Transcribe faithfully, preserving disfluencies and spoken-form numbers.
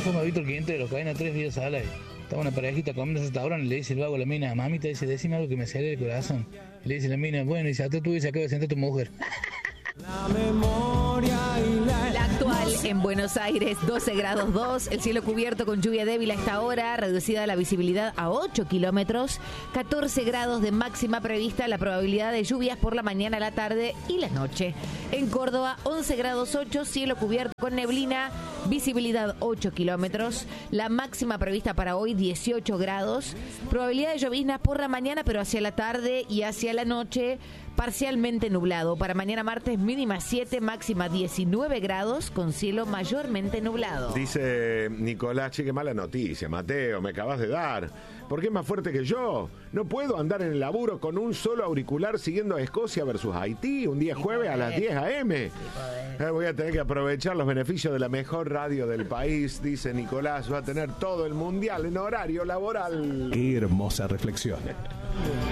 fue Víctor Quintero, los cadena tres días al aire. Estaba una parejita comiendo en el restaurante y le dice el vago a la mina, mamita, dice, decime algo que me sale del corazón. Y le dice la mina, bueno, dice, hasta tú dices, acaba de sentar tu mujer. La memoria y la... La actual en Buenos Aires, doce grados dos, el cielo cubierto con lluvia débil a esta hora, reducida la visibilidad a ocho kilómetros, catorce grados de máxima prevista, la probabilidad de lluvias por la mañana, la tarde y la noche. En Córdoba, once grados ocho, cielo cubierto con neblina, visibilidad ocho kilómetros, la máxima prevista para hoy dieciocho grados, probabilidad de lloviznas por la mañana, pero hacia la tarde y hacia la noche parcialmente nublado. Para mañana martes mínima siete, máxima diecinueve grados con cielo mayormente nublado. Dice Nicolás, che, qué mala noticia, Mateo, me acabas de dar. ¿Por qué es más fuerte que yo? No puedo andar en el laburo con un solo auricular siguiendo a Escocia versus Haití un día jueves a las diez a eme. Eh, voy a tener que aprovechar los beneficios de la mejor radio del país, dice Nicolás. Va a tener todo el mundial en horario laboral. Qué hermosa reflexión.